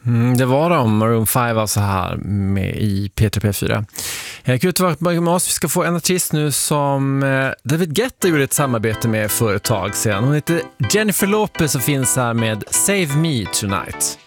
Det var de, Maroon 5 alltså här med i P3P4. Kul att vara med oss. Vi ska få en artist nu som David Guetta gjorde ett samarbete med för ett tag sedan. Hon heter Jennifer Lopez och finns här med Save Me Tonight.